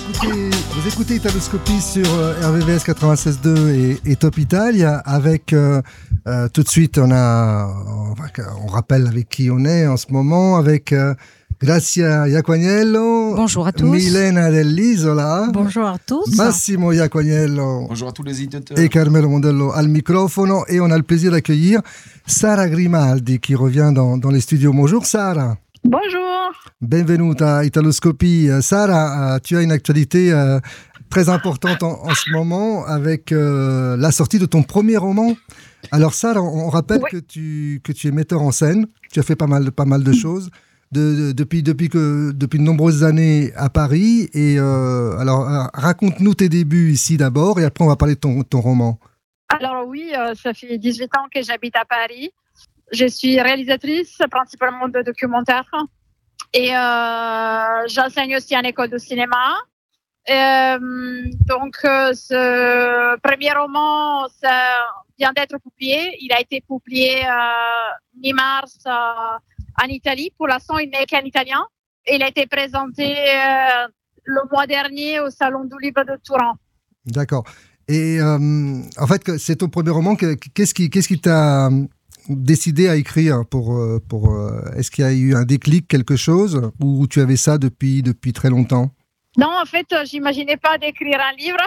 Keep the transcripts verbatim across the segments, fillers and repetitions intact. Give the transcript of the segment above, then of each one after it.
écoutez, vous écoutez Italoscopie sur euh, R V V S quatre-vingt-seize virgule deux et, et Top Italia avec euh, euh, tout de suite on a on, on rappelle avec qui on est en ce moment avec euh, Grazia Iaquaniello. Bonjour à tous. Milena dell'Isola. Bonjour à tous. Massimo Iaquaniello. Bonjour à tous les éditeurs. Et Carmelo Mondello al microfono. Et on a le plaisir d'accueillir Sara Grimaldi qui revient dans, dans les studios. Bonjour Sara. Bonjour. Benvenuta a Italoscopie. Sara, tu as une actualité euh, très importante en, en ce moment avec euh, la sortie de ton premier roman. Alors Sara, on, on rappelle oui. que, tu, que tu es metteur en scène. Tu as fait pas mal, pas mal de choses. De, de, depuis, depuis, que, depuis de nombreuses années à Paris. Et euh, alors, raconte-nous tes débuts ici d'abord et après on va parler de ton, ton roman. Alors oui, euh, ça fait dix-huit ans que j'habite à Paris. Je suis réalisatrice principalement de documentaires et euh, j'enseigne aussi en école de cinéma. Euh, donc euh, ce premier roman ça vient d'être publié. Il a été publié euh, mi-mars euh, en Italie. Pour l'instant, il n'est qu'en italien. Il a été présenté euh, le mois dernier au Salon du Livre de Turin. D'accord. Et euh, en fait, c'est ton premier roman. Qu'est-ce qui, qu'est-ce qui t'a décidé à écrire pour, pour, est-ce qu'il y a eu un déclic, quelque chose, ou tu avais ça depuis, depuis très longtemps? Non, en fait, j'imaginais pas d'écrire un livre.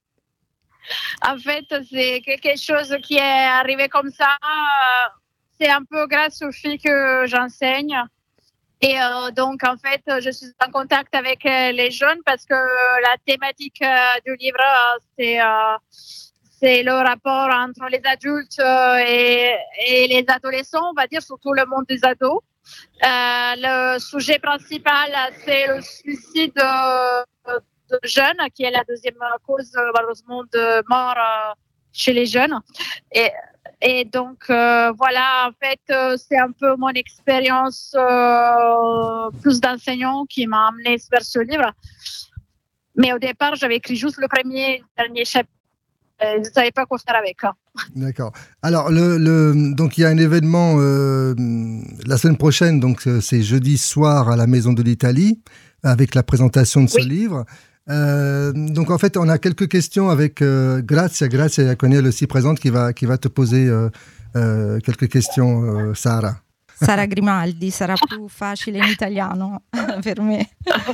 En fait, c'est quelque chose qui est arrivé comme ça. C'est un peu grâce aux filles que j'enseigne. Et euh, donc, en fait, je suis en contact avec les jeunes parce que la thématique du livre, c'est, euh, c'est le rapport entre les adultes et, et les adolescents, on va dire, surtout le monde des ados. Euh, le sujet principal, c'est le suicide de, de jeunes, qui est la deuxième cause, malheureusement, de mort chez les jeunes. Et, et donc, euh, voilà, en fait, euh, c'est un peu mon expérience euh, plus d'enseignant qui m'a amené vers ce livre. Mais au départ, j'avais écrit juste le premier et le dernier chapitre. Je ne savais pas quoi faire avec. D'accord. Alors, le, le, donc il y a un événement euh, la semaine prochaine, donc c'est jeudi soir à la Maison de l'Italie, avec la présentation de ce oui. livre. Euh, donc en fait, on a quelques questions avec euh, Grazia, Grazia Iaquaniello aussi présente, qui va, qui va te poser euh, euh, quelques questions, euh, Sara. Sara Grimaldi, sarà più facile in italiano per me.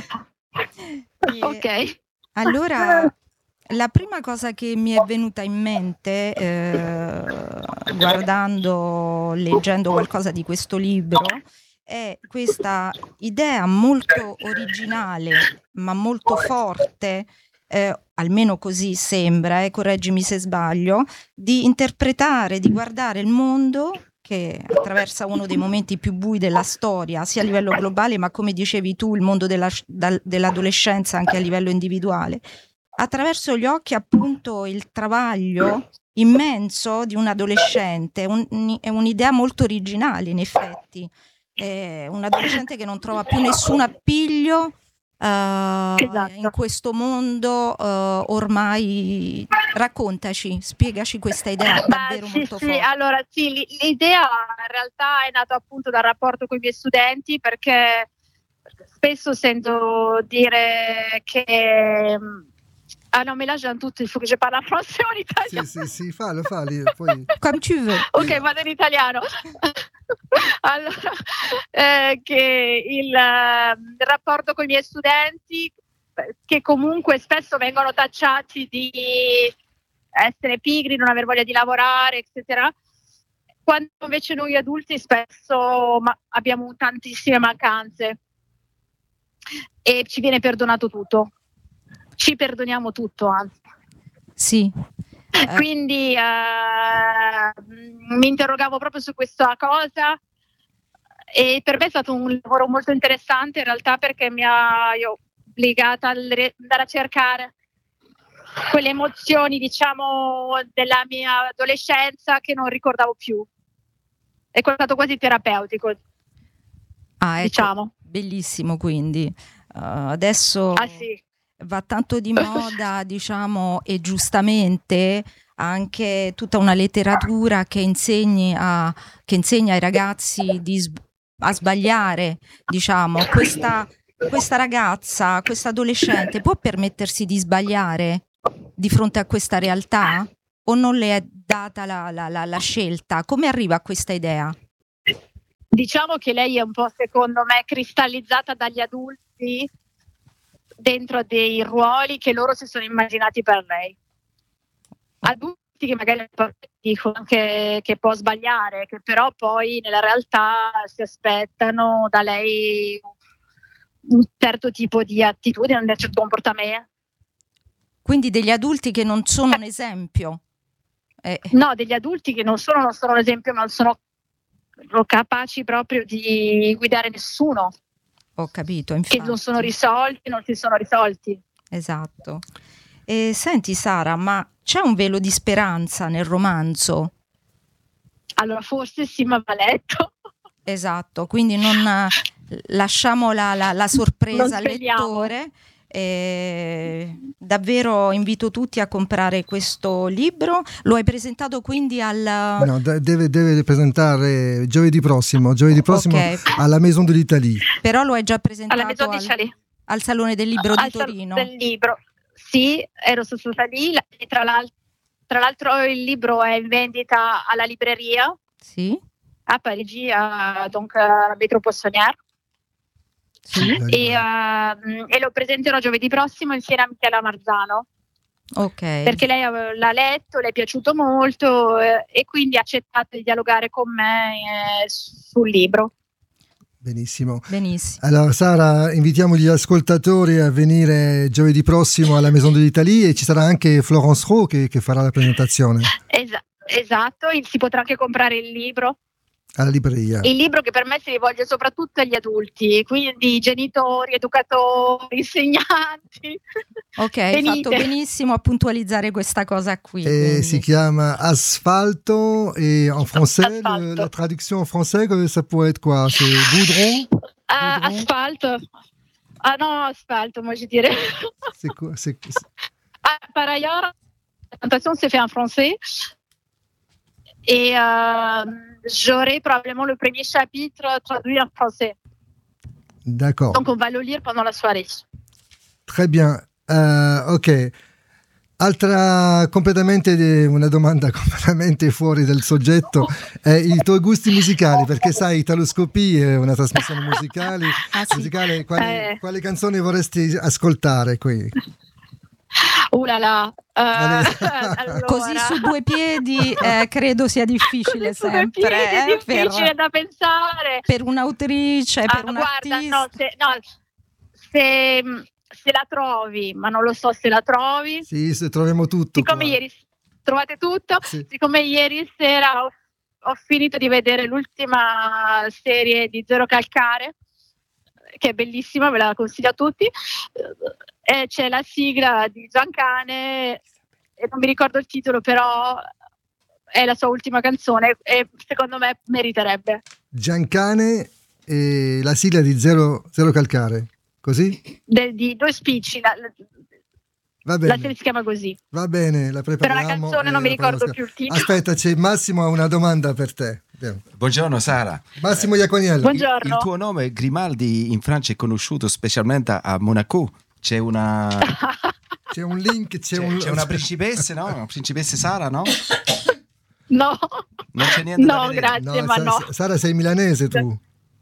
E, ok. Allora, la prima cosa che mi è venuta in mente, eh, guardando, leggendo qualcosa di questo libro, è questa idea molto originale, ma molto forte, eh, almeno così sembra, eh, correggimi se sbaglio, di interpretare, di guardare il mondo che attraversa uno dei momenti più bui della storia, sia a livello globale, ma come dicevi tu, il mondo della, da, dell'adolescenza anche a livello individuale, attraverso gli occhi appunto il travaglio immenso di un adolescente. Un, è un'idea molto originale in effetti. È un adolescente che non trova più nessun appiglio uh, esatto. in questo mondo uh, ormai. Raccontaci, spiegaci questa idea davvero sì, molto sì, forte. Allora sì, l'idea in realtà è nata appunto dal rapporto con i miei studenti perché spesso sento dire che ah non, mais là j'ai un doute, il faut que je parle en français ou en italien. Sì, sì, sì, fallo, fallo. Poi... Come tu veux. Ok, vado in italiano. Allora, eh, che il, uh, il rapporto con i miei studenti, che comunque spesso vengono tacciati di essere pigri, non aver voglia di lavorare, eccetera. Quando invece noi adulti spesso ma- abbiamo tantissime mancanze e ci viene perdonato tutto. Ci perdoniamo tutto, anzi. Sì. Eh. Quindi uh, mi interrogavo proprio su questa cosa e per me è stato un lavoro molto interessante in realtà perché mi ha io, obbligata ad andare a cercare quelle emozioni, diciamo, della mia adolescenza che non ricordavo più. È stato quasi terapeutico, ah, ecco, diciamo. Bellissimo, quindi. Uh, adesso... Ah, sì. Va tanto di moda, diciamo, e giustamente anche tutta una letteratura che insegni a, che insegna ai ragazzi di, a sbagliare, diciamo. Questa questa ragazza, questa adolescente può permettersi di sbagliare di fronte a questa realtà? O non le è data la, la, la, la scelta? Come arriva a questa idea? Diciamo che lei è un po', secondo me, cristallizzata dagli adulti dentro dei ruoli che loro si sono immaginati per lei. Adulti che magari dicono che, che può sbagliare, che però poi nella realtà si aspettano da lei un certo tipo di attitudine, un certo comportamento. Quindi degli adulti che non sono un esempio? Eh. No, degli adulti che non sono, non sono un esempio, ma sono capaci proprio di guidare nessuno. Ho capito, infatti. Che non sono risolti, non si sono risolti. Esatto. E senti Sara, ma c'è un velo di speranza nel romanzo? Allora forse sì, ma va letto. Esatto, quindi non lasciamo la, la, la sorpresa al lettore. Eh, davvero invito tutti a comprare questo libro. Lo hai presentato quindi al... No, deve, deve presentare giovedì prossimo, giovedì prossimo okay. alla Maison de l'Italie. Però lo hai già presentato alla Maison al, al Salone del Libro al di Torino. Del libro. Sì, ero stata lì e tra l'altro, tra l'altro il libro è in vendita alla libreria. Sì. A Parigi, a, donc a Métro Poissonnière. Sì. E, uh, e lo presenterò giovedì prossimo insieme a Michela Marzano. Ok. Perché lei l'ha letto, le è piaciuto molto eh, e quindi ha accettato di dialogare con me eh, sul libro. Benissimo. Benissimo. Allora Sara, invitiamo gli ascoltatori a venire giovedì prossimo alla Maison de l'Italie e ci sarà anche Florence Rowe che, che farà la presentazione. Es- esatto, si potrà anche comprare il libro. Alla libreria. Il libro che per me si rivolge soprattutto agli adulti, quindi genitori, educatori, insegnanti. Ok, hai fatto benissimo a puntualizzare questa cosa qui. E si chiama Asfalto et en français, le, la traduction en français, ça pourrait être quoi? C'est goudron? Uh, Asfalto. Ah non, asfalto, moi je dirais. C'est quoi? C'est, c'est... Ah, par ailleurs, la présentation s'est faite en français. Et euh, j'aurai probablement le premier chapitre traduit en français. D'accord. Donc on va le lire pendant la soirée. Très bien. Uh, ok. Altra completamente una domanda completamente fuori del soggetto è i tuoi gusti musicali, perché sai Italoscopie è una trasmissione musicale, ah, sì. musicale quali, eh. quali canzoni vorresti ascoltare qui? Uh là là. Uh, allora. Così su due piedi eh, credo sia difficile su sempre. Due piedi è eh, difficile per, da pensare. Per un'autrice, ah, per un guarda, artista. No, se, no, se, se la trovi, ma non lo so se la trovi. Sì, se troviamo tutto. Siccome qua. ieri trovate tutto, sì. siccome ieri sera ho, ho finito di vedere l'ultima serie di Zero Calcare, che è bellissima, ve la consiglio a tutti. E c'è la sigla di Giancane e non mi ricordo il titolo, però è la sua ultima canzone e secondo me meriterebbe. Giancane e la sigla di Zero, Zero Calcare, così? De, di due spicci, la, Va bene. la serie si chiama così. Va bene, la prepariamo. Però la canzone non mi ricordo più il titolo. Aspetta, c'è Massimo ha una domanda per te. Buongiorno Sara. Massimo Iaconiello. Buongiorno. Il, il tuo nome Grimaldi in Francia è conosciuto specialmente a Monaco. C'è una c'è un link, c'è, c'è, un... c'è una principessa, no? Una principessa Sara, no? No. Non c'è niente no, da vedere. grazie, no, ma Sa- no. Sara, sei milanese tu?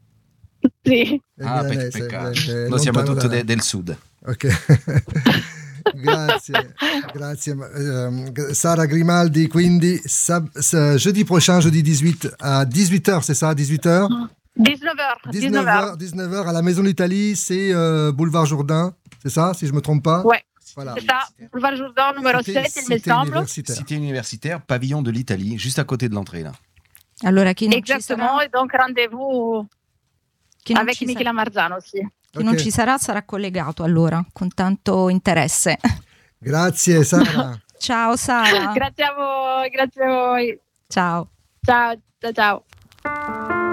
Sì. È ah, milanese, peccato. eh, Noi siamo tutti da... de- del sud. Ok. Grazie, grazie. Euh, Sara Grimaldi, quindi sab- s- jeudi prochain, jeudi dix-huit à dix-huit heures, c'est ça, dix-huit heures dix-neuf heures. dix-neuf heures, dix-neuf heures à la Maison d'Italie, c'est euh, boulevard Jourdain, c'est ça, si je me trompe pas? Ouais. Voilà. C'est ça, boulevard Jourdain numéro Cité, sept, il me cité semble. Universitaire. Cité universitaire, pavillon de l'Italie, juste à côté de l'entrée là. Allora, chi non Exactement, ci sarà, et donc rendez-vous chi non avec ci Michela sarà, Marzano aussi. chi non ci sarà sarà collegato allora, con tanto interesse. Grazie Sara. Ciao Sara. Grazie a voi, grazie a voi. Ciao. Ciao, ciao, ciao.